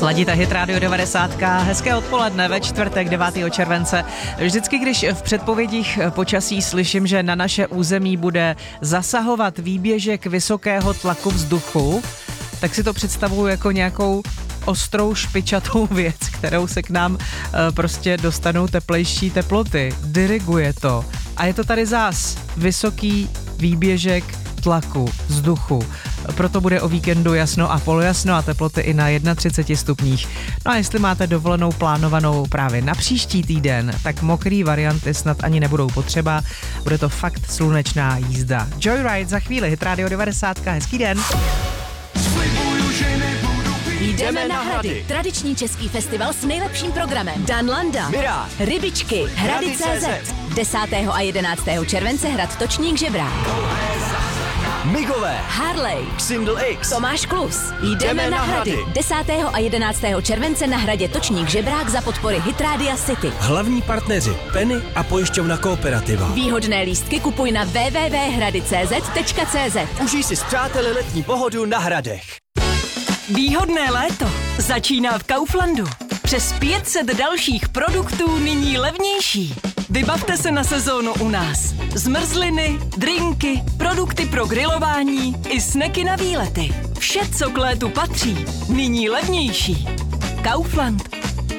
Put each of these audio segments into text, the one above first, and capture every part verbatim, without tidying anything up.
Ladíte Hit Radio devadesát. Hezké odpoledne ve čtvrtek devátého července. Vždycky, když v předpovědích počasí slyším, že na naše území bude zasahovat výběžek vysokého tlaku vzduchu, tak si to představuju jako nějakou ostrou špičatou věc, kterou se k nám e, prostě dostanou teplejší teploty. Diriguje to. A je to tady zás vysoký výběžek tlaku vzduchu. Proto bude o víkendu jasno a polojasno a teploty i na třicet jedna stupních. No a jestli máte dovolenou plánovanou právě na příští týden, tak mokrý varianty snad ani nebudou potřeba. Bude to fakt slunečná jízda. Joyride za chvíli, Hit Radio devadesát. Hezký den. Jdeme na Hrady. Tradiční český festival s nejlepším programem. Dan Landa, Mirá, Rybičky, Hrady tečka cé zet. desátého a jedenáctého července Hrad Točník Žebrák. Migové, Harley, Xindl X, Tomáš Klus. Jdeme na Hrady. desátého a jedenáctého července na Hradě Točník Žebrák za podpory Hit Radio City. hlavní partneři Penny a pojišťovna Kooperativa. Výhodné lístky kupuj na w w w tečka hrady tečka cé zet tečka cé zet. Užij si s přáteli letní pohodu na Hradech. Výhodné léto začíná v Kauflandu. Přes pět set dalších produktů nyní levnější. Vybavte se na sezónu u nás. Zmrzliny, drinky, produkty pro grilování i sneky na výlety. Vše, co k létu patří, nyní levnější. Kaufland.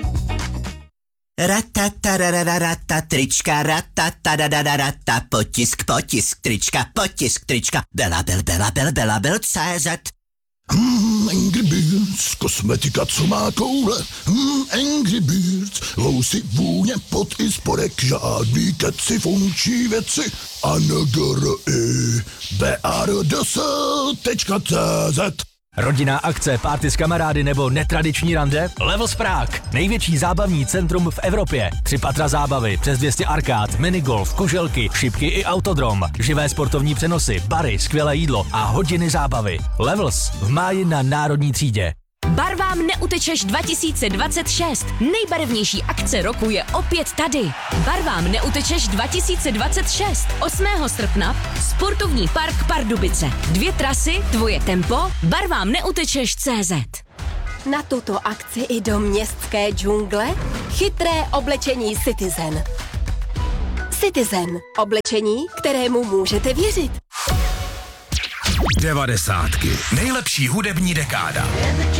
Ratatarararata, trička, ratatarararata, potisk, potisk, trička, potisk, trička, bela, bel, bela, bel, bela, bel, cé zet. Hmm, Angry Birds, kosmetika, co má koule. Hmm, Angry Birds, housy, vůně, pot i spodek, žádný keci, funkční věci. A n g r i b r d s tečka cé zet. Rodinná akce, párty s kamarády nebo netradiční rande? Levels Prague. Největší zábavní centrum v Evropě. Tři patra zábavy, přes dvě stě arkád, minigolf, kuželky, šipky i autodrom. Živé sportovní přenosy, bary, skvělé jídlo a hodiny zábavy. Levels v máji na Národní třídě. Barvám neutečeš dva tisíce dvacet šest. Nejbarevnější akce roku je opět tady. Barvám neutečeš dva tisíce dvacet šest. osmého srpna Sportovní park Pardubice. Dvě trasy, tvoje tempo, barvám neutečeš tečka cé zet. Na tuto akci i do městské džungle chytré oblečení Citizen. Citizen. Oblečení, kterému můžete věřit. Devadesátky. Nejlepší hudební dekáda.